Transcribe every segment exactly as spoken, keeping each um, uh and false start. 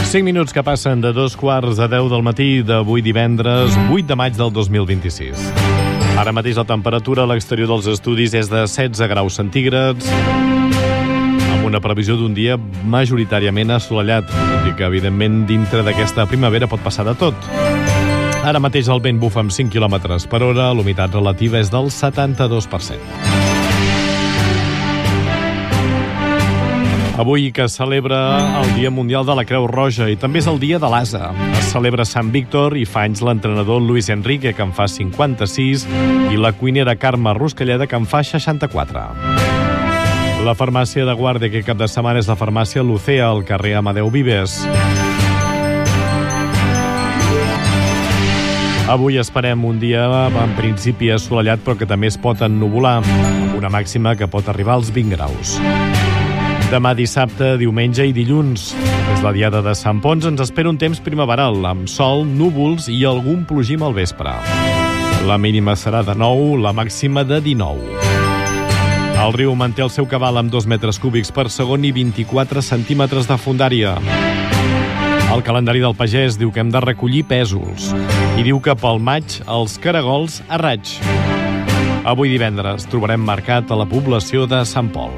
cinc minuts que passen de dos quarts a deu del matí d'avui divendres vuit de maig del dos mil vint-i-sis. Ara mateix la temperatura a l'exterior dels estudis és de setze graus centígrads, amb una previsió d'un dia majoritàriament assolellat, tot i que, evidentment, dintre d'aquesta primavera pot passar de tot. Ara mateix el vent bufa amb cinc quilòmetres per hora, l'humitat relativa és del setanta-dos per cent. Avui que es celebra el Dia Mundial de la Creu Roja i també és el Dia de l'Ase. Es celebra Sant Víctor i fa anys l'entrenador Luis Enrique, que en fa cinquanta-sis, i la cuinera Carme Ruscalleda, que en fa seixanta-quatre. La farmàcia de guàrdia aquest cap de setmana és la farmàcia Lucea, al carrer Amadeu Vives. Avui esperem un dia en principi assolellat, però que també es pot ennuvolar, amb una màxima que pot arribar als vint graus. Demà dissabte, diumenge i dilluns, és la diada de Sant Ponç, ens espera un temps primaveral, amb sol, núvols i algun plogim al vespre. La mínima serà de nou, la màxima de dinou. El riu manté el seu cabal amb dos metres cúbics per segon i vint-i-quatre centímetres de fondària. El calendari del pagès diu que hem de recollir pèsols i diu que pel maig els caragols a raig. Avui divendres trobarem mercat a la població de Sant Pol.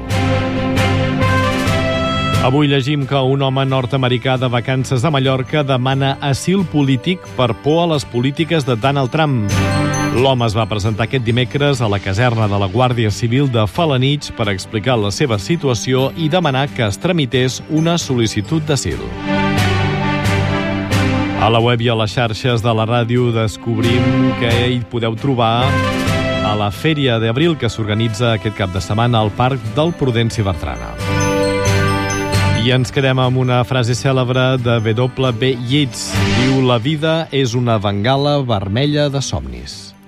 Avui llegim que un home nord-americà de vacances a Mallorca demana asil polític per por a les polítiques de Donald Trump. L'home es va presentar aquest dimecres a la caserna de la Guàrdia Civil de Felanitx per explicar la seva situació i demanar que es tramités una sol·licitud d'asil. A la web i a les xarxes de la ràdio descobrim que hi podeu trobar a la Fèria d'Abril que s'organitza aquest cap de setmana al Parc del Prudenci Bertrana. I ens quedem amb una frase cèlebre de W B Yeats. Diu: la vida és una bengala vermella de somnis.